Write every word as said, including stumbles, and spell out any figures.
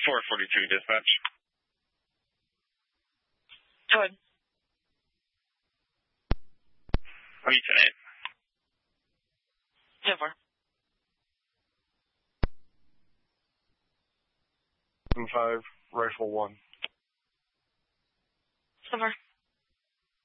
four forty-two, dispatch. Go ahead. Are you ten eight? ten four. seven five, rifle one. So far.